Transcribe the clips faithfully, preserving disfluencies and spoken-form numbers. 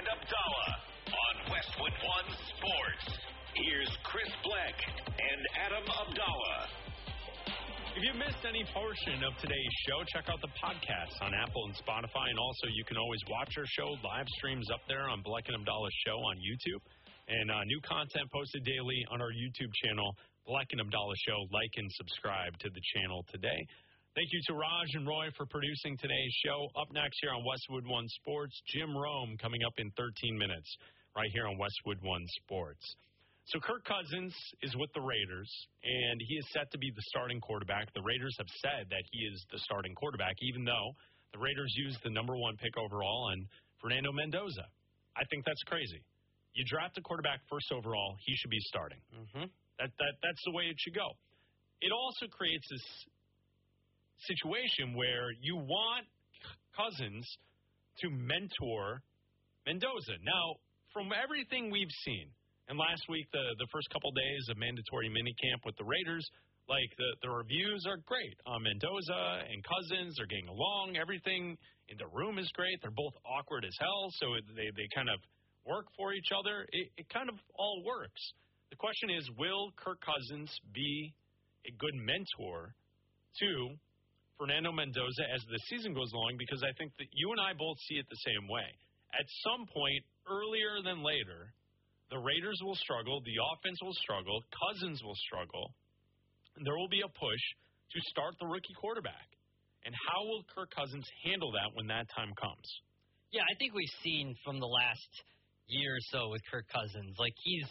and Abdallah on Westwood One Sports. Here's Chris Black and Adam Abdallah. If you missed any portion of today's show, check out the podcast on Apple and Spotify. And also, you can always watch our show. Live streams up there on Black and Abdallah's show on YouTube. And uh, new content posted daily on our YouTube channel, Black and Abdallah Show. Like and subscribe to the channel today. Thank you to Raj and Roy for producing today's show. Up next here on Westwood One Sports, Jim Rome coming up in thirteen minutes right here on Westwood One Sports. So Kirk Cousins is with the Raiders, and he is set to be the starting quarterback. The Raiders have said that he is the starting quarterback, even though the Raiders used the number one pick overall on Fernando Mendoza. I think that's crazy. You draft a quarterback first overall, he should be starting. Mm-hmm. That that that's the way it should go. It also creates this situation where you want Cousins to mentor Mendoza. Now, from everything we've seen, and last week, the, the first couple days of mandatory minicamp with the Raiders, like the, the reviews are great. Um, Mendoza and Cousins are getting along. Everything in the room is great. They're both awkward as hell, so they, they kind of work for each other. It, it kind of all works. The question is, will Kirk Cousins be a good mentor to Fernando Mendoza as the season goes along? Because I think that you and I both see it the same way. At some point, earlier than later, the Raiders will struggle, the offense will struggle, Cousins will struggle, and there will be a push to start the rookie quarterback. And how will Kirk Cousins handle that when that time comes? Yeah, I think we've seen from the last year or so with Kirk Cousins, like he's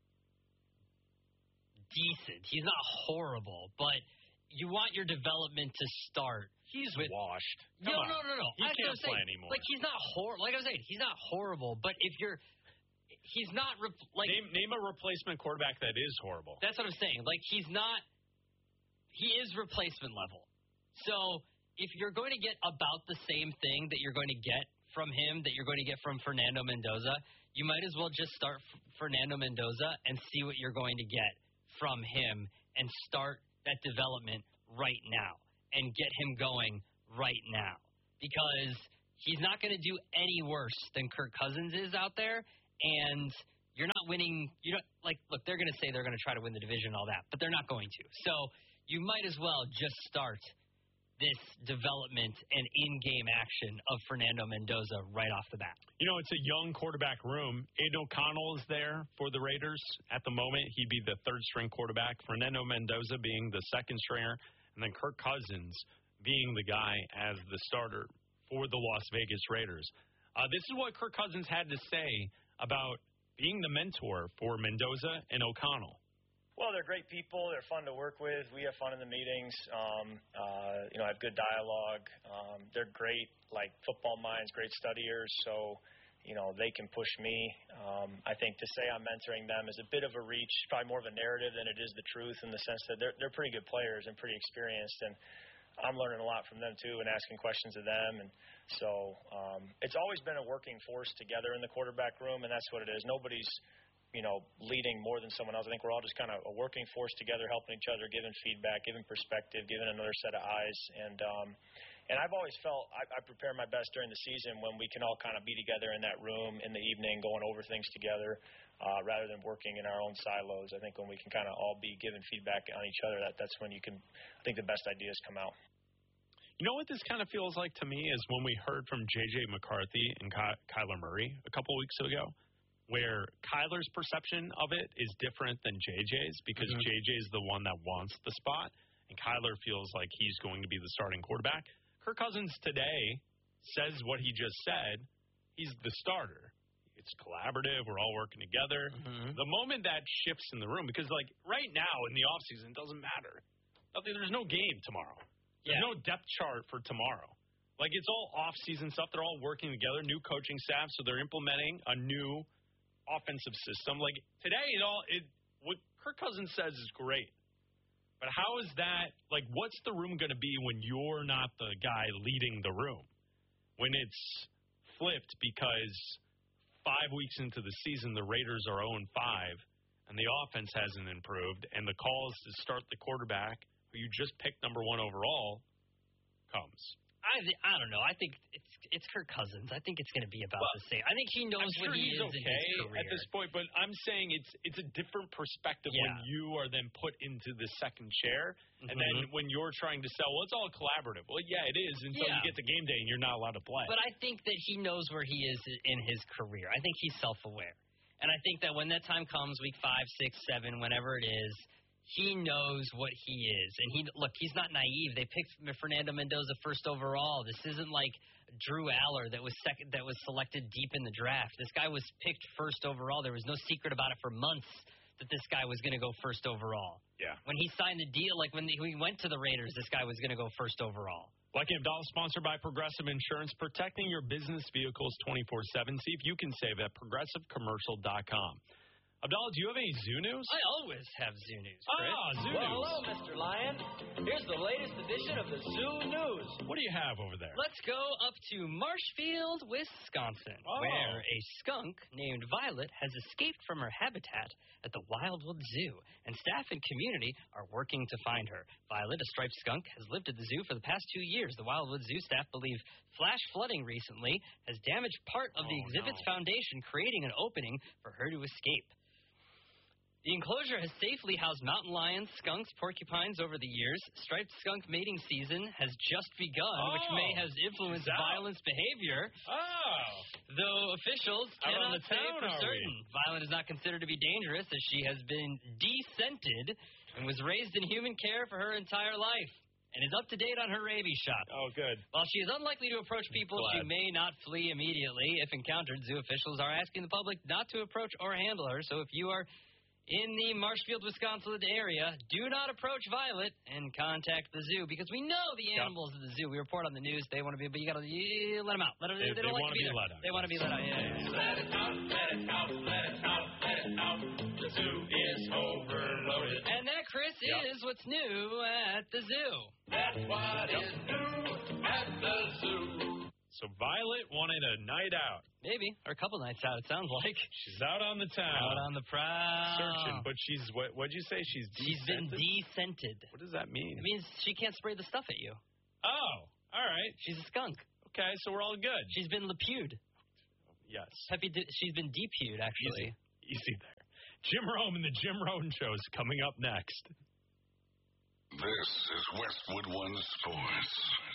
decent. He's not horrible, but you want your development to start. He's with, washed. Come no, on. no, no, no. He I can't play saying, anymore. Like he's not hor- Like I was saying, he's not horrible. But if you're, he's not re- like name, name a replacement quarterback that is horrible. That's what I'm saying. Like he's not. He is replacement level. So if you're going to get about the same thing that you're going to get from him that you're going to get from Fernando Mendoza, you might as well just start F- Fernando Mendoza and see what you're going to get from him and start that development right now and get him going right now, because he's not going to do any worse than Kirk Cousins is out there, and you're not winning. You don't like look. They're going to say they're going to try to win the division and all that, but they're not going to. So you might as well just start this development and in-game action of Fernando Mendoza right off the bat. You know, it's a young quarterback room. Aiden O'Connell is there for the Raiders at the moment. He'd be the third-string quarterback. Fernando Mendoza being the second stringer, and then Kirk Cousins being the guy as the starter for the Las Vegas Raiders. Uh, this is what Kirk Cousins had to say about being the mentor for Mendoza and O'Connell. Well, they're great people. They're fun to work with. We have fun in the meetings. Um, uh, you know, have good dialogue. Um, they're great, like football minds, great studiers. So, you know, they can push me. Um, I think to say I'm mentoring them is a bit of a reach, probably more of a narrative than it is the truth, in the sense that they're they're pretty good players and pretty experienced, and I'm learning a lot from them too and asking questions of them. And so um, it's always been a working force together in the quarterback room, and that's what it is. Nobody's you know, leading more than someone else. I think we're all just kind of a working force together, helping each other, giving feedback, giving perspective, giving another set of eyes. And um, and I've always felt I, I prepare my best during the season when we can all kind of be together in that room in the evening, going over things together, uh, rather than working in our own silos. I think when we can kind of all be giving feedback on each other, that that's when you can, I think the best ideas come out. You know what this kind of feels like to me is when we heard from J J McCarthy and Ky- Kyler Murray a couple weeks ago, where Kyler's perception of it is different than J J's, because mm-hmm. J J's the one that wants the spot, and Kyler feels like he's going to be the starting quarterback. Kirk Cousins today says what he just said. He's the starter. It's collaborative. We're all working together. Mm-hmm. The moment that shifts in the room, because, like, right now in the offseason, it doesn't matter. There's no game tomorrow. There's yeah. no depth chart for tomorrow. Like, it's all off-season stuff. They're all working together, new coaching staff, so they're implementing a new offensive system. Like today, it all it what Kirk Cousins says is great, but how is that? Like, what's the room going to be when you're not the guy leading the room? When it's flipped because five weeks into the season the Raiders are oh and five and the offense hasn't improved, and the calls to start the quarterback who you just picked number one overall comes. I I th- I don't know. I think it's it's Kirk Cousins. I think it's going to be about well, the same. I think he knows I'm sure what he he's is okay in his career at this point, but I'm saying it's it's a different perspective yeah. when you are then put into the second chair, mm-hmm. and then when you're trying to sell, well, it's all collaborative. Well, yeah, it is until yeah. you get to game day and you're not allowed to play. But I think that he knows where he is in his career. I think he's self-aware, and I think that when that time comes, week five, six, seven, whenever it is. He knows what he is, and he look. He's not naive. They picked Fernando Mendoza first overall. This isn't like Drew Aller that was second, that was selected deep in the draft. This guy was picked first overall. There was no secret about it for months that this guy was going to go first overall. Yeah. When he signed the deal, like when he went to the Raiders, this guy was going to go first overall. Black and Abdallah, sponsored by Progressive Insurance, protecting your business vehicles twenty-four seven. See if you can save at progressive commercial dot com. Abdallah, do you have any zoo news? I always have zoo news, Chris. Ah, zoo well, news. hello, Mister Lion. Here's the latest edition of the Zoo News. What do you have over there? Let's go up to Marshfield, Wisconsin, oh. where a skunk named Violet has escaped from her habitat at the Wildwood Zoo, and staff and community are working to find her. Violet, a striped skunk, has lived at the zoo for the past two years. The Wildwood Zoo staff believe flash flooding recently has damaged part of the oh, exhibit's no. foundation, creating an opening for her to escape. The enclosure has safely housed mountain lions, skunks, porcupines over the years. Striped skunk mating season has just begun, oh, which may have influenced violence behavior. Oh. Though officials Out cannot say town, for certain. Violet is not considered to be dangerous as she has been descented and was raised in human care for her entire life and is up to date on her rabies shot. Oh, good. While she is unlikely to approach people, Glad. she may not flee immediately. If encountered, zoo officials are asking the public not to approach or handle her. So if you are in the Marshfield, Wisconsin area, do not approach Violet and contact the zoo because we know the animals yep. at the zoo. We report on the news. They want to be, but you got to you, let them out. Let them, they they, they don't they like want to be, be let out. They want to be let out. Yeah, yeah. Let it out, let it out, let it out, let it out. The zoo is overloaded. And that, Chris, yep. is what's new at the zoo. That's what yep. is new at the zoo. So Violet wanted a night out. Maybe. Or a couple nights out, it sounds like. She's out on the town. Out on the prowl. Searching, but she's, what, what'd you say? She's She's been descented. What does that mean? It means she can't spray the stuff at you. Oh, all right. She's a skunk. Okay, so we're all good. She's been lepued. Yes. Peppy, she's been depued, actually. Easy. Easy there. Jim Rome and the Jim Rome Show is coming up next. This is Westwood One Sports.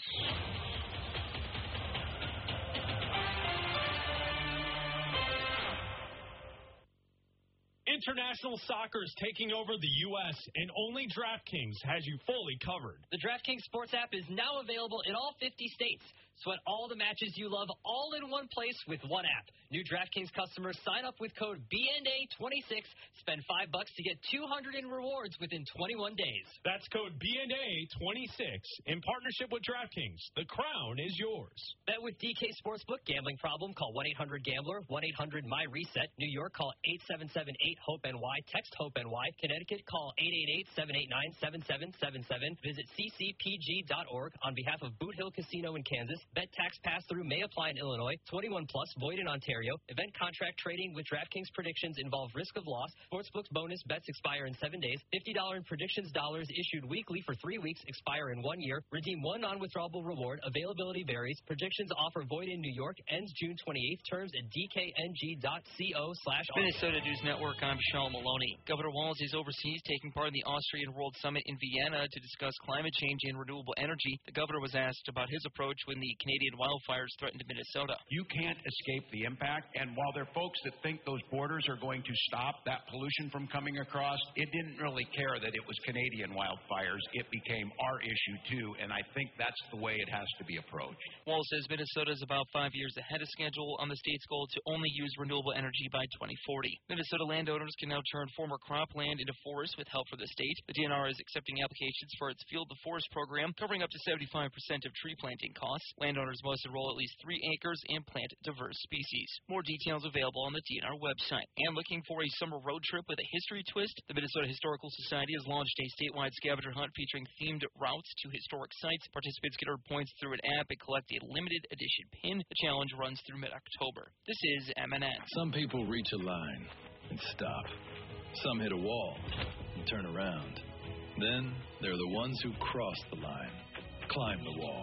International soccer is taking over the U S, and only DraftKings has you fully covered. The DraftKings Sports app is now available in all fifty states. Sweat all the matches you love all in one place with one app. New DraftKings customers sign up with code B N A twenty-six, spend five bucks to get two hundred in rewards within twenty-one days. That's code B N A twenty-six in partnership with DraftKings. The crown is yours. Bet with D K Sportsbook. Gambling problem? Call one eight hundred gambler, one eight hundred my reset. New York, call eight seven seven eight hope N Y. Text HOPE-NY. Connecticut, call eight eight eight, seven eight nine, seven seven seven seven. Visit c c p g dot org on behalf of Boot Hill Casino in Kansas. Bet tax pass-through may apply in Illinois. twenty-one plus, void in Ontario. Event contract trading with DraftKings predictions involve risk of loss. Sportsbook's bonus bets expire in seven days. fifty dollars in predictions dollars issued weekly for three weeks, expire in one year. Redeem one non-withdrawable reward. Availability varies. Predictions offer void in New York. Ends June twenty-eighth. Terms at d k n g dot co slash Minnesota News Network, I'm Sean Maloney. Governor Walz is overseas taking part in the Austrian World Summit in Vienna to discuss climate change and renewable energy. The governor was asked about his approach when the Canadian wildfires threatened Minnesota. You can't escape the impact, and while there are folks that think those borders are going to stop that pollution from coming across, it didn't really care that it was Canadian wildfires. It became our issue, too, and I think that's the way it has to be approached. Walz says Minnesota is about five years ahead of schedule on the state's goal to only use renewable energy by twenty forty. Minnesota landowners can now turn former cropland into forest with help from the state. The D N R is accepting applications for its Field to Forest program, covering up to seventy-five percent of tree planting costs. Landowners must enroll at least three acres and plant diverse species. More details available on the D N R website. And looking for a summer road trip with a history twist? The Minnesota Historical Society has launched a statewide scavenger hunt featuring themed routes to historic sites. Participants can earn points through an app and collect a limited edition pin. The challenge runs through mid-October. This is M N N. Some people reach a line and stop. Some hit a wall and turn around. Then there are the ones who cross the line, climb the wall,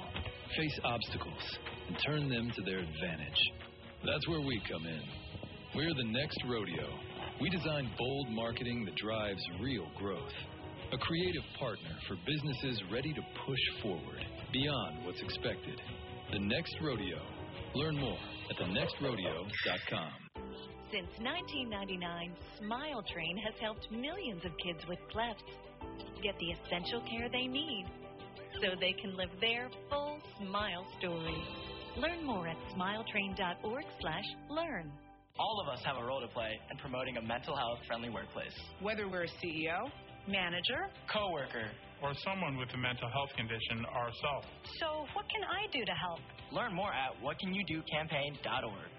face obstacles, and turn them to their advantage. That's where we come in. We're the next rodeo. We design bold marketing that drives real growth. A creative partner for businesses ready to push forward beyond what's expected. The Next Rodeo. Learn more at the next rodeo dot com. Since nineteen ninety-nine, Smile Train has helped millions of kids with clefts get the essential care they need so they can live their full smile story. Learn more at smile train dot org slash learn. All of us have a role to play in promoting a mental health friendly workplace. Whether we're a C E O, manager, coworker, or someone with a mental health condition ourselves. So what can I do to help? Learn more at what can you do campaign dot org.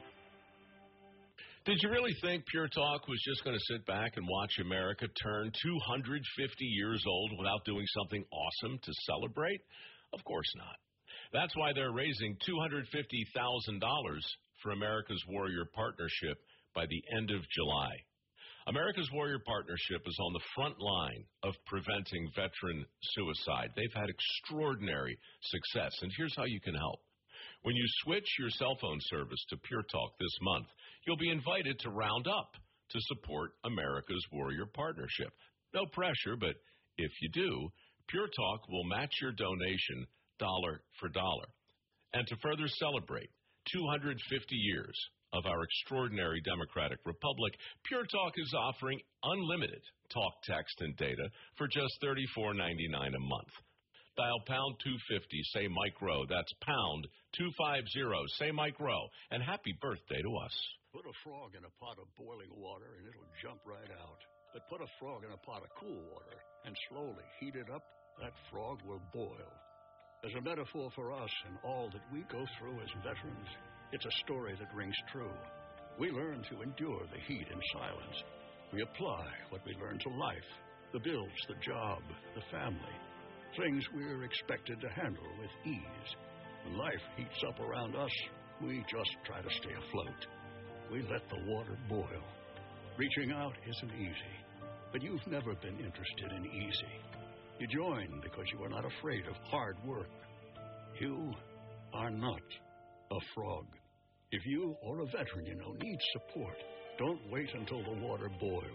Did you really think Pure Talk was just going to sit back and watch America turn two hundred fifty years old without doing something awesome to celebrate? Of course not. That's why they're raising two hundred fifty thousand dollars for America's Warrior Partnership by the end of July. America's Warrior Partnership is on the front line of preventing veteran suicide. They've had extraordinary success, and here's how you can help. When you switch your cell phone service to Pure Talk this month, you'll be invited to round up to support America's Warrior Partnership. No pressure, but if you do, Pure Talk will match your donation dollar for dollar. And to further celebrate two hundred fifty years of our extraordinary democratic republic, Pure Talk is offering unlimited talk, text, and data for just thirty-four ninety-nine a month. Dial pound two fifty, say Mike Rowe. That's pound two fifty, say Mike Rowe. And happy birthday to us. Put a frog in a pot of boiling water and it'll jump right out. But put a frog in a pot of cool water and slowly heat it up, that frog will boil. As a metaphor for us and all that we go through as veterans, it's a story that rings true. We learn to endure the heat in silence. We apply what we learn to life, the bills, the job, the family, things we're expected to handle with ease. When life heats up around us, we just try to stay afloat. We let the water boil. Reaching out isn't easy, but you've never been interested in easy. You join because you are not afraid of hard work. You are not a frog. If you or a veteran you know needs support, don't wait until the water boils.